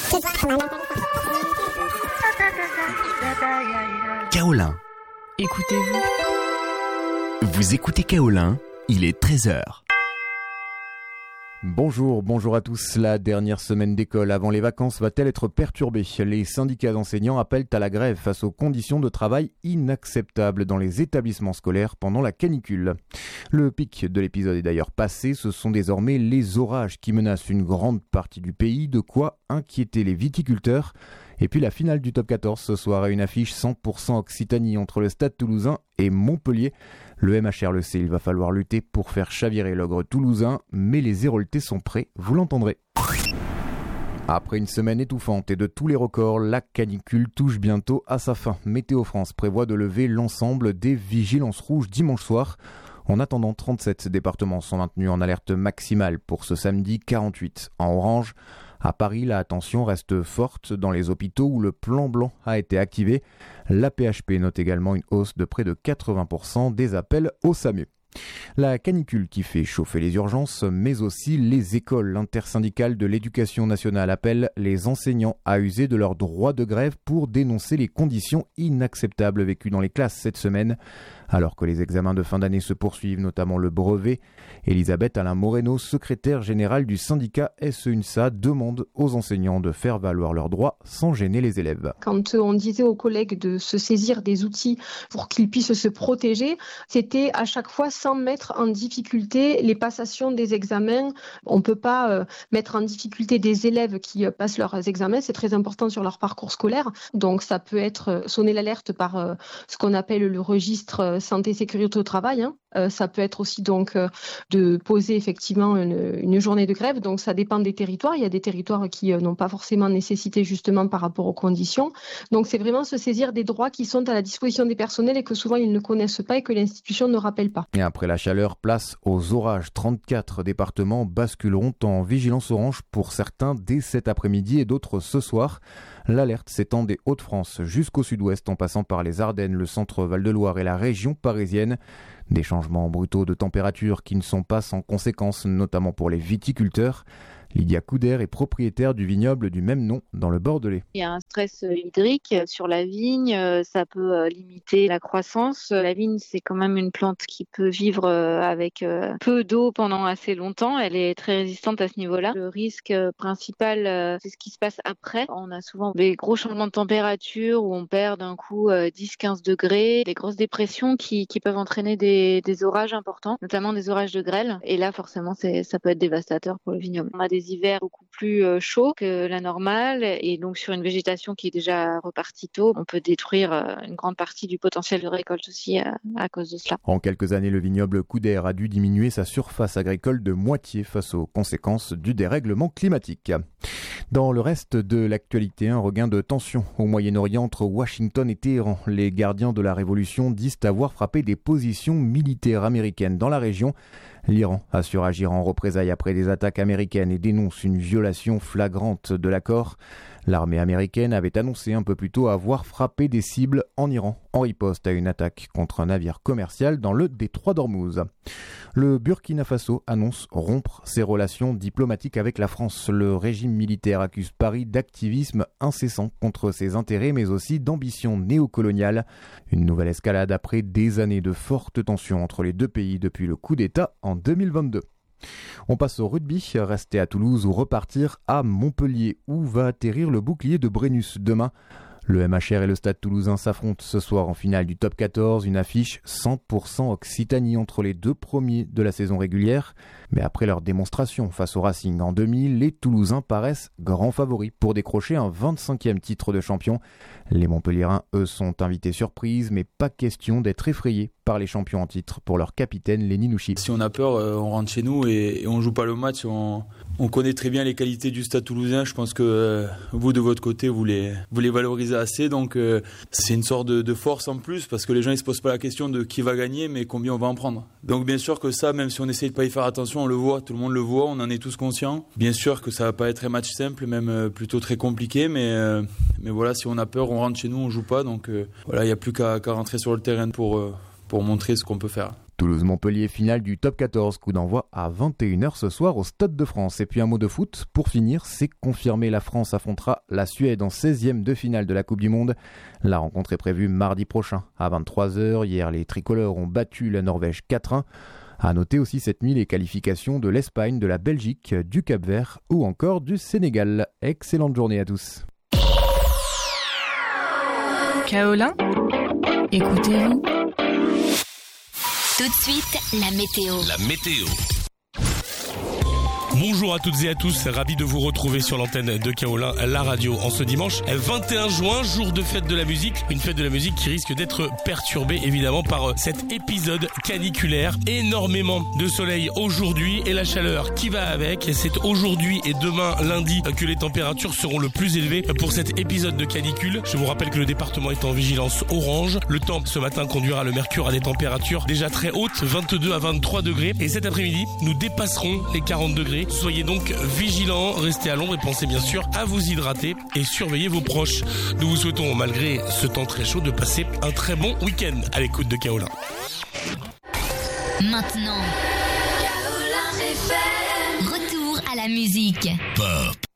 Kaolin. Écoutez-vous. Vous écoutez Kaolin, il est 13h. Bonjour à tous. La dernière semaine d'école avant les vacances va-t-elle être perturbée ? Les syndicats d'enseignants appellent à la grève face aux conditions de travail inacceptables dans les établissements scolaires pendant la canicule. Le pic de l'épisode est d'ailleurs passé, ce sont désormais les orages qui menacent une grande partie du pays, de quoi inquiéter les viticulteurs. Et puis la finale du top 14 ce soir a une affiche 100% Occitanie entre le Stade Toulousain et Montpellier. Le MHR le sait, il va falloir lutter pour faire chavirer l'ogre toulousain, mais les Héroltais sont prêts, vous l'entendrez. Après une semaine étouffante et de tous les records, la canicule touche bientôt à sa fin. Météo France prévoit de lever l'ensemble des vigilances rouges dimanche soir. En attendant, 37 départements sont maintenus en alerte maximale pour ce samedi, 48 en orange. À Paris, la tension reste forte dans les hôpitaux où le plan blanc a été activé. La PHP note également une hausse de près de 80% des appels au SAMU. La canicule qui fait chauffer les urgences, mais aussi les écoles. L'intersyndicale de l'éducation nationale appelle les enseignants à user de leur droit de grève pour dénoncer les conditions inacceptables vécues dans les classes cette semaine. Alors que les examens de fin d'année se poursuivent, notamment le brevet, Elisabeth Alain Moreno, secrétaire générale du syndicat SE-UNSA, demande aux enseignants de faire valoir leurs droits sans gêner les élèves. Quand on disait aux collègues de se saisir des outils pour qu'ils puissent se protéger, c'était à chaque fois sans mettre en difficulté les passations des examens. On ne peut pas mettre en difficulté des élèves qui passent leurs examens, c'est très important sur leur parcours scolaire. Donc ça peut être sonner l'alerte par ce qu'on appelle le registre santé sécurité au travail. Ça peut être aussi donc de poser effectivement une journée de grève. Donc ça dépend des territoires. Il y a des territoires qui n'ont pas forcément nécessité justement par rapport aux conditions. Donc c'est vraiment se saisir des droits qui sont à la disposition des personnels et que souvent ils ne connaissent pas et que l'institution ne rappelle pas. Et après la chaleur, place aux orages. 34 départements basculeront en vigilance orange pour certains dès cet après-midi et d'autres ce soir. L'alerte s'étend des Hauts-de-France jusqu'au sud-ouest en passant par les Ardennes, le centre Val-de-Loire et la région parisienne. Des changements brutaux de température qui ne sont pas sans conséquences, notamment pour les viticulteurs. Lydia Couder est propriétaire du vignoble du même nom dans le Bordelais. Il y a un stress hydrique sur la vigne, ça peut limiter la croissance. La vigne, c'est quand même une plante qui peut vivre avec peu d'eau pendant assez longtemps. Elle est très résistante à ce niveau-là. Le risque principal, c'est ce qui se passe après. On a souvent des gros changements de température où on perd d'un coup 10-15 degrés, des grosses dépressions qui peuvent entraîner des orages importants, notamment des orages de grêle. Et là, forcément, ça peut être dévastateur pour le vignoble. On a des hivers beaucoup plus chauds que la normale et donc sur une végétation qui est déjà repartie tôt, on peut détruire une grande partie du potentiel de récolte aussi à cause de cela. En quelques années, le vignoble Couder a dû diminuer sa surface agricole de moitié face aux conséquences du dérèglement climatique. Dans le reste de l'actualité, un regain de tension au Moyen-Orient entre Washington et Téhéran. Les gardiens de la révolution disent avoir frappé des positions militaires américaines dans la région. L'Iran assure agir en représailles après des attaques américaines et dénonce une violation flagrante de l'accord. L'armée américaine avait annoncé un peu plus tôt avoir frappé des cibles en Iran en riposte à une attaque contre un navire commercial dans le détroit d'Ormuz. Le Burkina Faso annonce rompre ses relations diplomatiques avec la France. Le régime militaire accuse Paris d'activisme incessant contre ses intérêts mais aussi d'ambition néocoloniale. Une nouvelle escalade après des années de fortes tensions entre les deux pays depuis le coup d'État en 2022. On passe au rugby, rester à Toulouse ou repartir à Montpellier où va atterrir le bouclier de Brennus demain. Le MHR et le Stade Toulousain s'affrontent ce soir en finale du top 14, une affiche 100% Occitanie entre les deux premiers de la saison régulière. Mais après leur démonstration face au Racing en demi, les Toulousains paraissent grands favoris pour décrocher un 25e titre de champion. Les Montpelliérains, eux, sont invités surprise, mais pas question d'être effrayés par les champions en titre pour leur capitaine Lenny Nouchi. Si on a peur, on rentre chez nous et on joue pas le match. On connaît très bien les qualités du Stade Toulousain. Je pense que vous, de votre côté, vous les valorisez assez. Donc c'est une sorte de force en plus parce que les gens ils se posent pas la question de qui va gagner, mais combien on va en prendre. Donc bien sûr que ça, même si on essaye de pas y faire attention, on le voit, tout le monde le voit, on en est tous conscients. Bien sûr que ça va pas être un match simple, même plutôt très compliqué, mais voilà, si on a peur, on rentre chez nous, on joue pas. Donc voilà, il y a plus qu'à rentrer sur le terrain pour montrer ce qu'on peut faire. Toulouse-Montpellier, finale du top 14, coup d'envoi à 21h ce soir au Stade de France. Et puis un mot de foot, pour finir, c'est confirmé, la France affrontera la Suède en 16e de finale de la Coupe du Monde. La rencontre est prévue mardi prochain à 23h. Hier, les tricolores ont battu la Norvège 4-1. À noter aussi cette nuit les qualifications de l'Espagne, de la Belgique, du Cap-Vert ou encore du Sénégal. Excellente journée à tous. Kaolin, écoutez-vous. Tout de suite, la météo. La météo. Bonjour à toutes et à tous, ravi de vous retrouver sur l'antenne de Kaolin, la radio, en ce dimanche 21 juin, jour de fête de la musique. Une fête de la musique qui risque d'être perturbée évidemment par cet épisode caniculaire. Énormément de soleil aujourd'hui et la chaleur qui va avec. C'est aujourd'hui et demain lundi que les températures seront le plus élevées pour cet épisode de canicule. Je vous rappelle que le département est en vigilance orange. Le temps ce matin conduira le mercure à des températures déjà très hautes, 22 à 23 degrés. Et cet après-midi, nous dépasserons les 40 degrés. Soyez donc vigilants, restez à l'ombre et pensez bien sûr à vous hydrater et surveillez vos proches. Nous vous souhaitons, malgré ce temps très chaud, de passer un très bon week-end à l'écoute de Kaolin. Maintenant, Kaolin FM. Retour à la musique. Pop.